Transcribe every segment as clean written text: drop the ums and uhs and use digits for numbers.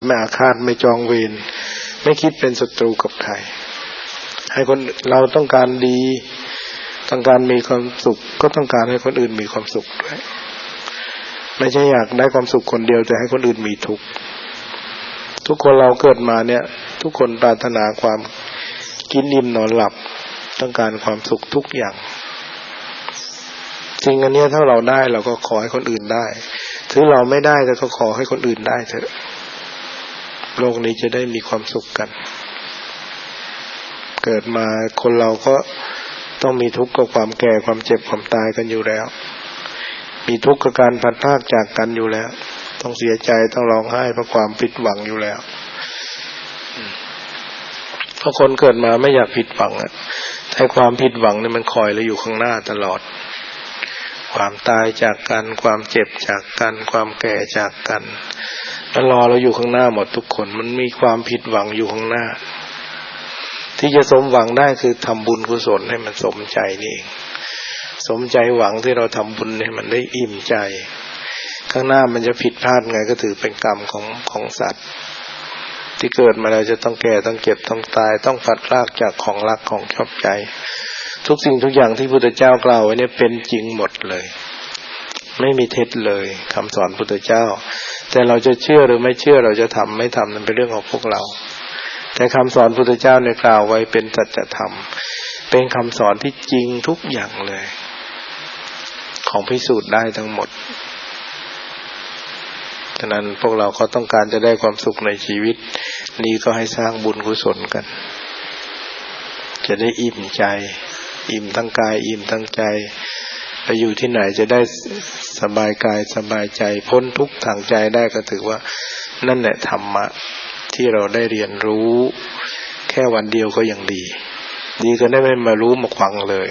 ไม่อาฆาตไม่จองเวรไม่คิดเป็นศัตรูกับใครให้คนเราต้องการดีต้องการมีความสุขก็ต้องการให้คนอื่นมีความสุขด้วยไม่ใช่อยากได้ความสุขคนเดียวแต่ให้คนอื่นมีทุกข์ทุกคนเราเกิดมาเนี่ยทุกคนปรารถนาความกินอิ่มนอนหลับต้องการความสุขทุกอย่างจริงอันนี้ถ้าเราได้เราก็ขอให้คนอื่นได้ถึงเราไม่ได้แต่ก็ขอให้คนอื่นได้เถอะโลกนี้จะได้มีความสุขกันเกิดมาคนเราก็ต้องมีทุกข์กับความแก่ความเจ็บความตายกันอยู่แล้วมีทุกข์กับการพัดพรากจากกันอยู่แล้วต้องเสียใจต้องร้องไห้เพราะความผิดหวังอยู่แล้วเพราะคนเกิดมาไม่อยากผิดหวังอ่ะแต่ความผิดหวังเนี่ยมันคอยเราอยู่ข้างหน้าตลอดความตายจากกันความเจ็บจากกันความแก่จากกันมันรอเราอยู่ข้างหน้าหมดทุกคนมันมีความผิดหวังอยู่ข้างหน้าที่จะสมหวังได้คือทำบุญกุศลให้มันสมใจนี่เองสมใจหวังที่เราทำบุญให้มันได้อิ่มใจข้างหน้ามันจะผิดพลาดไงก็ถือเป็นกรรมของสัตว์ที่เกิดมาแล้วจะต้องแก่ต้องเจ็บต้องตายต้องพลัดพรากจากของรักของชอบใจทุกสิ่งทุกอย่างที่พุทธเจ้ากล่าวไว้เนี่ยเป็นจริงหมดเลยไม่มีเท็จเลยคำสอนพุทธเจ้าแต่เราจะเชื่อหรือไม่เชื่อเราจะทำไม่ทำนั้นเป็นเรื่องของพวกเราแต่คำสอนพุทธเจ้าในกล่าวไว้เป็นสัจธรรมเป็นคำสอนที่จริงทุกอย่างเลยของพิสูจน์ได้ทั้งหมดฉะนั้นพวกเราก็ต้องการจะได้ความสุขในชีวิตนี้ก็ให้สร้างบุญกุศลกันจะได้อิ่มใจอิ่มทั้งกายอิ่มทั้งใจไปอยู่ที่ไหนจะได้สบายกายสบายใจพ้นทุกข์ทางใจได้ก็ถือว่านั่นแหละธรรมะที่เราได้เรียนรู้แค่วันเดียวก็ยังดีก็ได้ไม่มารู้มาฟังเลย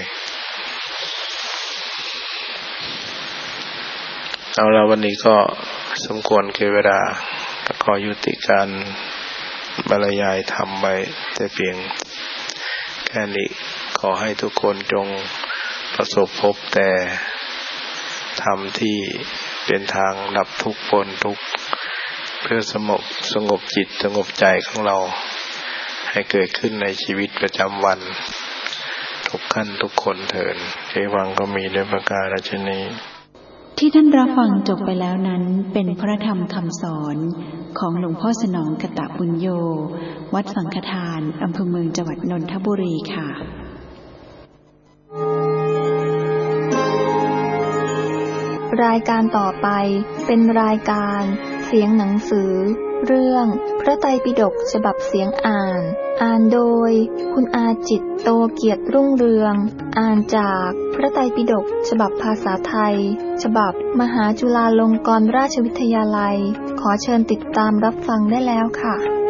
เอาละวันนี้ก็สมควรแก่เวลาขอยุติการบรรยายธรรมไว้แต่เพียงแค่นี้ขอให้ทุกคนจงประสบพบแต่ธรรมที่เป็นทางดับทุกข์พ้นทุกข์เพื่อสงบจิตสงบใจของเราให้เกิดขึ้นในชีวิตประจำวันทุกขั้นทุกคนเถิดเอวังก็มีด้วยประการฉะนี้ที่ท่านรับฟังจบไปแล้วนั้นเป็นพระธรรมคำสอนของหลวงพ่อสนองกตบุญโยวัดสังฆทานอำเภอเมืองจังหวัดนนทบุรีค่ะรายการต่อไปเป็นรายการเสียงหนังสือเรื่องพระไตรปิฎกฉบับเสียงอ่านโดยคุณอาจิตรโตเกียรติรุ่งเรืองอ่านจากพระไตรปิฎกฉบับภาษาไทยฉบับมหาจุฬาลงกรณราชวิทยาลัยขอเชิญติดตามรับฟังได้แล้วค่ะ